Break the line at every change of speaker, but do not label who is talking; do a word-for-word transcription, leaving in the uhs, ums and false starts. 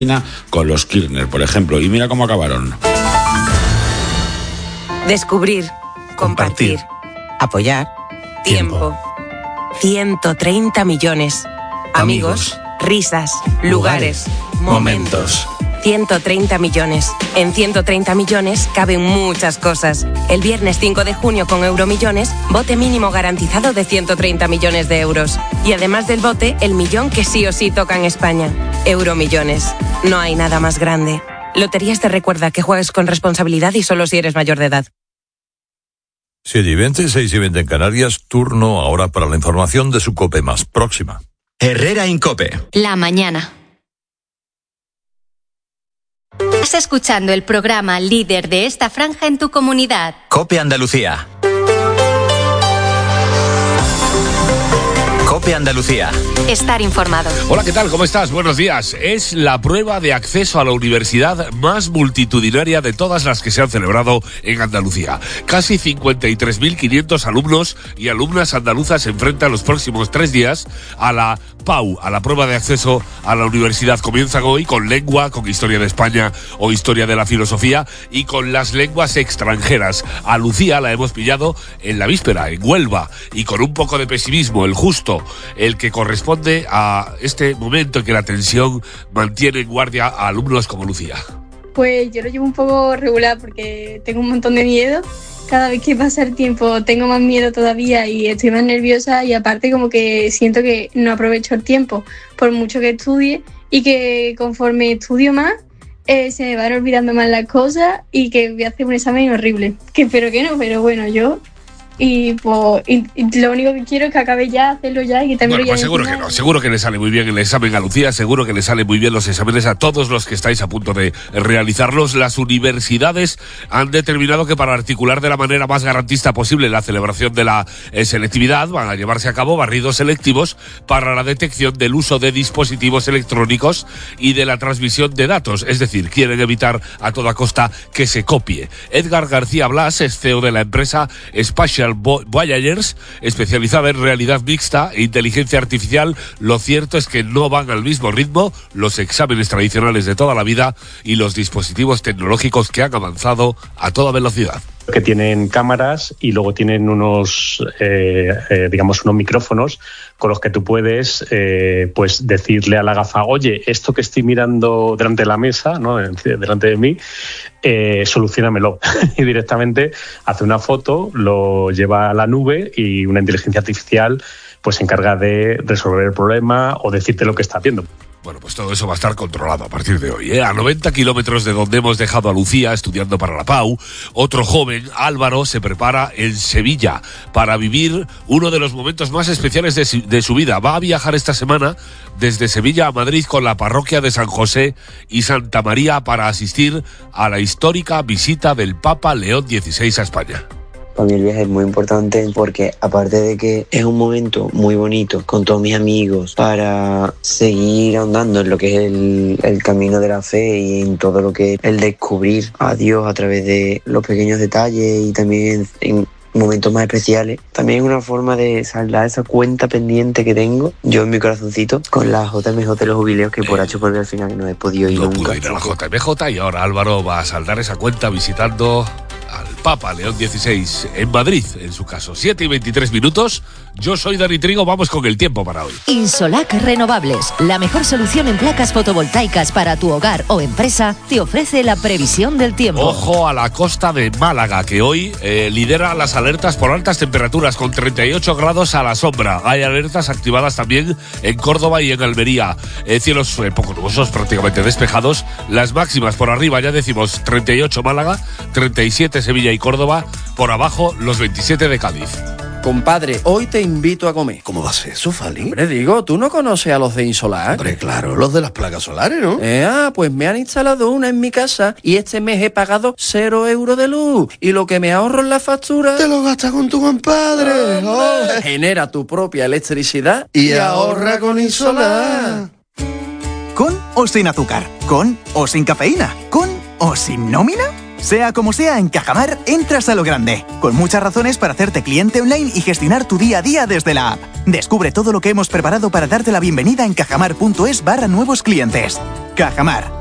con los Kirchner, por ejemplo, y mira cómo acabaron.
Descubrir, compartir, apoyar, tiempo. ciento treinta millones. Amigos, risas, lugares, momentos. ciento treinta millones. En ciento treinta millones caben muchas cosas. El viernes cinco de junio con Euromillones, bote mínimo garantizado de ciento treinta millones de euros. Y además del bote, el millón que sí o sí toca en España. Euromillones. No hay nada más grande. Loterías te recuerda que juegues con responsabilidad y solo si eres mayor de edad.
siete y veinte, seis y veinte en Canarias, turno ahora para la información de su COPE más próxima.
Herrera Incope.
La mañana. Estás escuchando el programa líder de esta franja en tu comunidad.
COPE Andalucía. COPE Andalucía.
Estar informado.
Hola, ¿qué tal? ¿Cómo estás? Buenos días. Es la prueba de acceso a la universidad más multitudinaria de todas las que se han celebrado en Andalucía. Casi cincuenta y tres mil quinientos alumnos y alumnas andaluzas se enfrentan los próximos tres días a la P A U, a la prueba de acceso a la universidad. Comienzan hoy con lengua, con historia de España o historia de la filosofía y con las lenguas extranjeras. A Lucía la hemos pillado en la víspera, en Huelva, y con un poco de pesimismo, el justo, el que corresponde a este momento en que la tensión mantiene en guardia a alumnos como Lucía.
Pues yo lo llevo un poco regular porque tengo un montón de miedo. Cada vez que pasa el tiempo tengo más miedo todavía y estoy más nerviosa, y aparte como que siento que no aprovecho el tiempo por mucho que estudie, y que conforme estudio más eh, se me van olvidando más las cosas y que voy a hacer un examen horrible. Que espero que no, pero bueno, yo... Y, pues, y, y lo único que quiero es que acabe ya, hacerlo ya y que también...
Bueno, pues seguro que no, seguro que le sale muy bien el examen a Lucía, seguro que le salen muy bien los exámenes a todos los que estáis a punto de realizarlos. Las universidades han determinado que para articular de la manera más garantista posible la celebración de la eh, selectividad van a llevarse a cabo barridos selectivos para la detección del uso de dispositivos electrónicos y de la transmisión de datos, es decir, quieren evitar a toda costa que se copie. Edgar García Blas es C E O de la empresa Spatial Voyagers, especializada en realidad mixta e inteligencia artificial. Lo cierto es que no van al mismo ritmo los exámenes tradicionales de toda la vida y los dispositivos tecnológicos que han avanzado a toda velocidad.
Que tienen cámaras y luego tienen unos, eh, eh, digamos, unos micrófonos con los que tú puedes, eh, pues, decirle a la gafa, oye, esto que estoy mirando delante de la mesa, ¿no?, delante de mí, eh, soluciónamelo. Y directamente hace una foto, lo lleva a la nube y una inteligencia artificial pues se encarga de resolver el problema o decirte lo que está haciendo.
Bueno, pues todo eso va a estar controlado a partir de hoy, ¿eh? A noventa kilómetros de donde hemos dejado a Lucía estudiando para la P A U, otro joven, Álvaro, se prepara en Sevilla para vivir uno de los momentos más especiales de su, de su vida. Va a viajar esta semana desde Sevilla a Madrid con la parroquia de San José y Santa María para asistir a la histórica visita del Papa León dieciséis a España.
Para mí el viaje es muy importante porque, aparte de que es un momento muy bonito con todos mis amigos para seguir ahondando en lo que es el, el camino de la fe y en todo lo que es el descubrir a Dios a través de los pequeños detalles y también en, en momentos más especiales, también es una forma de saldar esa cuenta pendiente que tengo yo en mi corazoncito con la J M J de los jubileos, que por H por B al final no he podido ir
no
nunca.
No pudo ir a la J M J y ahora Álvaro va a saldar esa cuenta visitando al Papa León dieciséis en Madrid, en su caso. siete y veintitrés minutos. Yo soy Dani Trigo, vamos con el tiempo para hoy.
Insolac Renovables, la mejor solución en placas fotovoltaicas para tu hogar o empresa, te ofrece la previsión del tiempo.
Ojo a la costa de Málaga, que hoy eh, lidera las alertas por altas temperaturas, con treinta y ocho grados a la sombra. Hay alertas activadas también en Córdoba y en Almería. Eh, cielos eh, poco nubosos, prácticamente despejados. Las máximas por arriba, ya decimos, treinta y ocho Málaga, treinta y siete Sevilla y Córdoba. Por abajo, los veintisiete de Cádiz.
Compadre, hoy te invito a comer.
¿Cómo va a ser eso, Fali?
Hombre, digo, ¿tú no conoces a los de Insolac?
Hombre, claro, los de las placas solares, ¿no?
Eh, ah, pues me han instalado una en mi casa y este mes he pagado cero euros de luz. Y lo que me ahorro en la factura...
¡Te lo gastas con tu compadre!
Oh, genera tu propia electricidad
y, y ahorra con Insolac.
¿Con o sin azúcar? ¿Con o sin cafeína? ¿Con o sin nómina? Sea como sea, en Cajamar entras a lo grande, con muchas razones para hacerte cliente online y gestionar tu día a día desde la app. Descubre todo lo que hemos preparado para darte la bienvenida en cajamar.es barra nuevos clientes. Cajamar,